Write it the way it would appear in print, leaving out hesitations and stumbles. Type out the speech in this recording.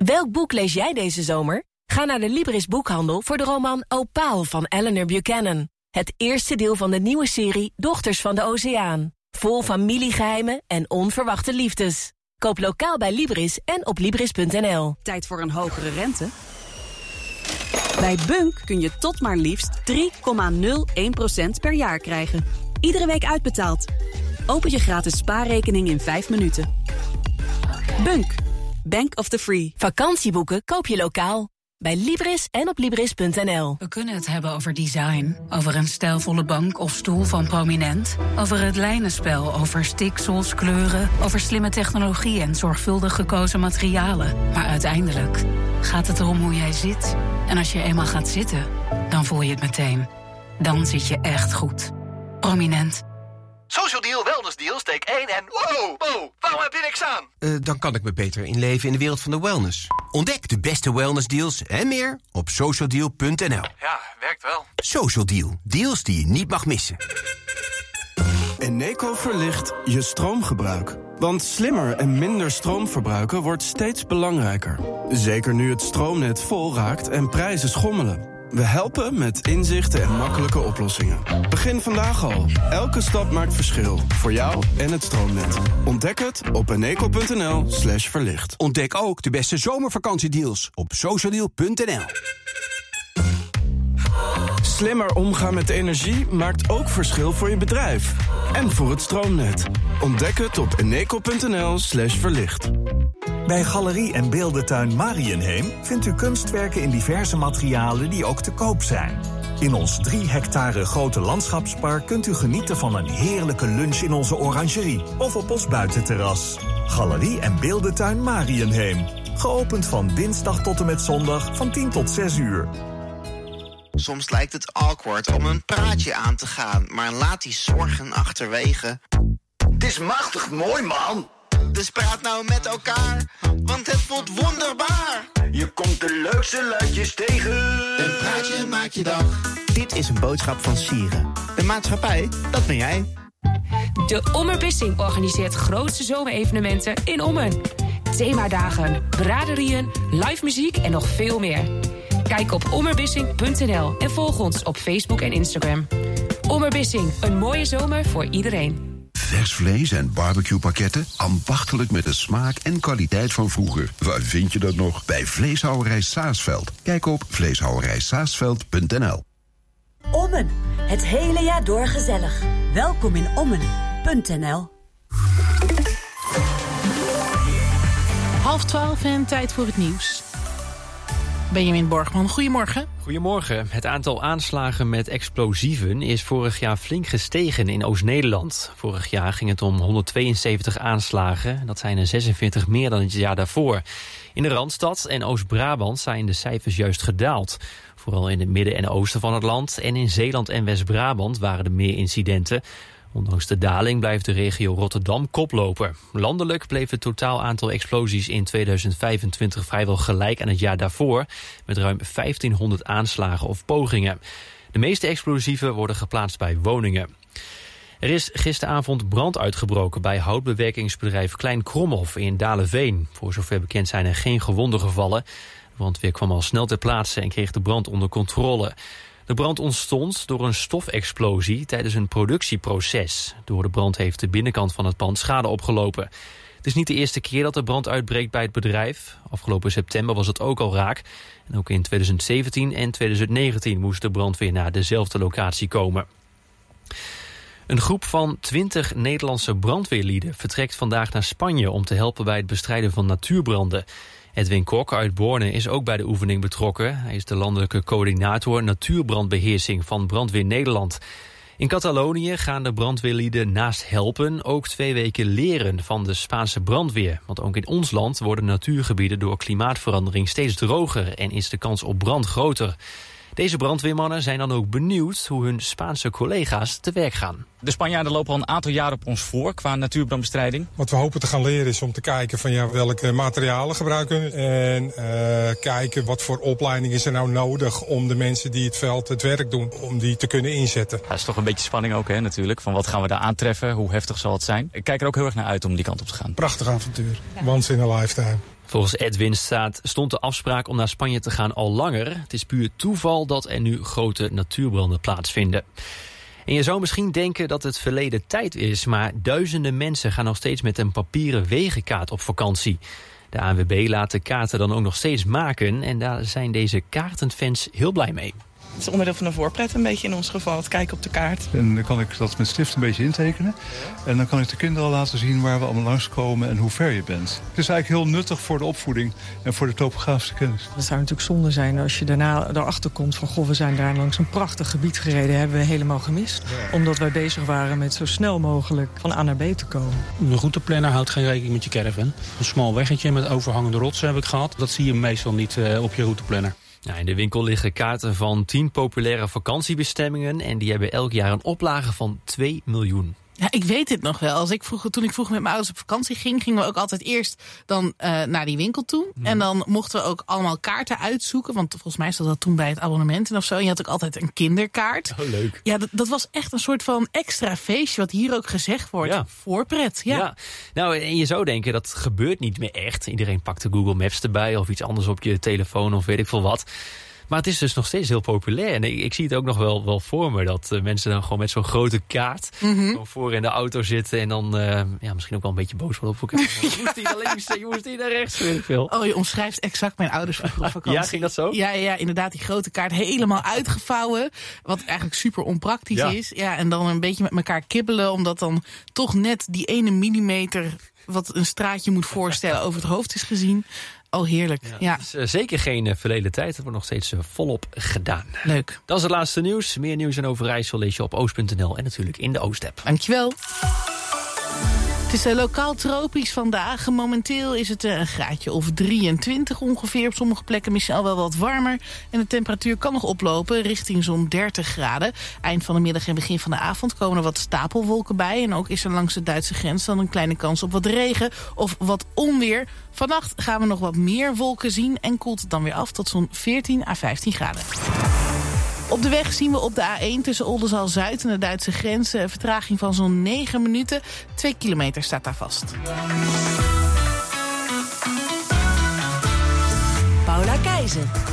Welk boek lees jij deze zomer? Ga naar de Libris boekhandel voor de roman Opaal van Eleanor Buchanan. Het eerste deel van de nieuwe serie Dochters van de Oceaan. Vol familiegeheimen en onverwachte liefdes. Koop lokaal bij Libris en op Libris.nl. Tijd voor een hogere rente? Bij Bunk kun je tot maar liefst 3,01% per jaar krijgen. Iedere week uitbetaald. Open je gratis spaarrekening in 5 minuten. Bunk. Bank of the Free. Vakantieboeken koop je lokaal. Bij Libris en op Libris.nl. We kunnen het hebben over design, over een stijlvolle bank of stoel van Prominent, over het lijnenspel, over stiksels, kleuren, over slimme technologie en zorgvuldig gekozen materialen. Maar uiteindelijk gaat het erom hoe jij zit. En als je eenmaal gaat zitten, dan voel je het meteen. Dan zit je echt goed. Prominent. Social Deal, Wellness Deal, steek 1 en... Wow, waarom heb je niks aan? Dan kan ik me beter inleven in de wereld van de wellness. Ontdek de beste wellness deals en meer op socialdeal.nl. Ja, werkt wel. Social Deal, deals die je niet mag missen. Eneco verlicht je stroomgebruik. Want slimmer en minder stroom verbruiken wordt steeds belangrijker. Zeker nu het stroomnet vol raakt en prijzen schommelen. We helpen met inzichten en makkelijke oplossingen. Begin vandaag al. Elke stap maakt verschil. Voor jou en het stroomnet. Ontdek het op eneco.nl/verlicht. Ontdek ook de beste zomervakantiedeals op socialdeal.nl. Slimmer omgaan met energie maakt ook verschil voor je bedrijf. En voor het stroomnet. Ontdek het op eneco.nl/verlicht. Bij Galerie en Beeldentuin Mariënheem vindt u kunstwerken in diverse materialen die ook te koop zijn. In ons 3 hectare grote landschapspark kunt u genieten van een heerlijke lunch in onze orangerie of op ons buitenterras. Galerie en Beeldentuin Mariënheem. Geopend van dinsdag tot en met zondag van 10 tot 6 uur. Soms lijkt het awkward om een praatje aan te gaan, maar laat die zorgen achterwege. Het is machtig mooi, man. Dus praat nou met elkaar, want het voelt wonderbaar. Je komt de leukste luidjes tegen. Een praatje maakt je dag. Dit is een boodschap van Sieren. De maatschappij, dat ben jij. De Ommerbissing organiseert grootste zomerevenementen in Ommen. Themadagen, braderieën, live muziek en nog veel meer. Kijk op ommerbissing.nl en volg ons op Facebook en Instagram. Ommerbissing, een mooie zomer voor iedereen. Vers vlees en barbecuepakketten, ambachtelijk met de smaak en kwaliteit van vroeger. Waar vind je dat nog? Bij Vleeshouwerij Saasveld. Kijk op vleeshouwerijsaasveld.nl. Ommen, het hele jaar door gezellig. Welkom in Ommen.nl. 11:30 en tijd voor het nieuws. Benjamin Borgman, goedemorgen. Goedemorgen. Het aantal aanslagen met explosieven is vorig jaar flink gestegen in Oost-Nederland. Vorig jaar ging het om 172 aanslagen. Dat zijn er 46 meer dan het jaar daarvoor. In de Randstad en Oost-Brabant zijn de cijfers juist gedaald. Vooral in het midden en oosten van het land. En in Zeeland en West-Brabant waren er meer incidenten. Ondanks de daling blijft de regio Rotterdam koploper. Landelijk bleef het totaal aantal explosies in 2025 vrijwel gelijk aan het jaar daarvoor, met ruim 1500 aanslagen of pogingen. De meeste explosieven worden geplaatst bij woningen. Er is gisteravond brand uitgebroken bij houtbewerkingsbedrijf Klein Kromhof in Dalenveen. Voor zover bekend zijn er geen gewonden gevallen. De brandweer kwam al snel ter plaatse en kreeg de brand onder controle. De brand ontstond door een stofexplosie tijdens een productieproces. Door de brand heeft de binnenkant van het pand schade opgelopen. Het is niet de eerste keer dat er brand uitbreekt bij het bedrijf. Afgelopen september was het ook al raak. En ook in 2017 en 2019 moest de brandweer naar dezelfde locatie komen. Een groep van 20 Nederlandse brandweerlieden vertrekt vandaag naar Spanje om te helpen bij het bestrijden van natuurbranden. Edwin Kok uit Borne is ook bij de oefening betrokken. Hij is de landelijke coördinator natuurbrandbeheersing van Brandweer Nederland. In Catalonië gaan de brandweerlieden naast helpen ook 2 weken leren van de Spaanse brandweer. Want ook in ons land worden natuurgebieden door klimaatverandering steeds droger en is de kans op brand groter. Deze brandweermannen zijn dan ook benieuwd hoe hun Spaanse collega's te werk gaan. De Spanjaarden lopen al een aantal jaren op ons voor qua natuurbrandbestrijding. Wat we hopen te gaan leren is om te kijken van welke materialen gebruiken. En kijken wat voor opleiding is er nou nodig om de mensen die het werk doen, om die te kunnen inzetten. Dat is toch een beetje spanning ook natuurlijk. Van wat gaan we daar aantreffen, hoe heftig zal het zijn. Ik kijk er ook heel erg naar uit om die kant op te gaan. Prachtig avontuur. Once in a lifetime. Volgens Edwin stond de afspraak om naar Spanje te gaan al langer. Het is puur toeval dat er nu grote natuurbranden plaatsvinden. En je zou misschien denken dat het verleden tijd is, maar duizenden mensen gaan nog steeds met een papieren wegenkaart op vakantie. De ANWB laat de kaarten dan ook nog steeds maken en daar zijn deze kaartenfans heel blij mee. Het is onderdeel van de voorpret een beetje in ons geval, het kijken op de kaart. En dan kan ik dat met stift een beetje intekenen. En dan kan ik de kinderen laten zien waar we allemaal langskomen en hoe ver je bent. Het is eigenlijk heel nuttig voor de opvoeding en voor de topografische kennis. Het zou natuurlijk zonde zijn als je daarna erachter komt van... goh, we zijn daar langs een prachtig gebied gereden, hebben we helemaal gemist. Ja. Omdat wij bezig waren met zo snel mogelijk van A naar B te komen. Een routeplanner houdt geen rekening met je caravan. Een smal weggetje met overhangende rotsen heb ik gehad. Dat zie je meestal niet op je routeplanner. Ja, in de winkel liggen kaarten van 10 populaire vakantiebestemmingen en die hebben elk jaar een oplage van 2 miljoen. Ja, ik weet dit nog wel. Toen ik vroeger met mijn ouders op vakantie ging... gingen we ook altijd eerst dan naar die winkel toe. En dan mochten we ook allemaal kaarten uitzoeken. Want volgens mij zat dat toen bij het abonnement of zo. En je had ook altijd een kinderkaart. Oh, leuk. Ja, dat was echt een soort van extra feestje... wat hier ook gezegd wordt. Ja. Voorpret, ja. Nou, en je zou denken, dat gebeurt niet meer echt. Iedereen pakt de Google Maps erbij of iets anders op je telefoon of weet ik veel wat. Maar het is dus nog steeds heel populair. En ik zie het ook nog wel voor me. Dat mensen dan gewoon met zo'n grote kaart... voor in de auto zitten. En dan misschien ook wel een beetje boos worden op elkaar. Je moest hier naar links, je moest hier naar rechts. Weet ik veel. Oh, je omschrijft exact mijn ouders vroeger op vakantie. Ja, ging dat zo? Ja, inderdaad. Die grote kaart helemaal uitgevouwen. Wat eigenlijk super onpraktisch is. Ja, en dan een beetje met elkaar kibbelen. Omdat dan toch net die 1 millimeter... wat een straatje moet voorstellen over het hoofd is gezien. Oh, heerlijk. Ja. Het is zeker geen verleden tijd. Het wordt nog steeds volop gedaan. Leuk. Dat is het laatste nieuws. Meer nieuws en Overijssel lees je op oost.nl en natuurlijk in de Oost-app. Dankjewel. Het is lokaal tropisch vandaag. Momenteel is het een graadje of 23 ongeveer. Op sommige plekken misschien al wel wat warmer. En de temperatuur kan nog oplopen richting zo'n 30 graden. Eind van de middag en begin van de avond komen er wat stapelwolken bij. En ook is er langs de Duitse grens dan een kleine kans op wat regen of wat onweer. Vannacht gaan we nog wat meer wolken zien en koelt het dan weer af tot zo'n 14 à 15 graden. Op de weg zien we op de A1 tussen Oldenzaal-Zuid en de Duitse grens... een vertraging van zo'n 9 minuten. 2 kilometer staat daar vast. Paula Keizer.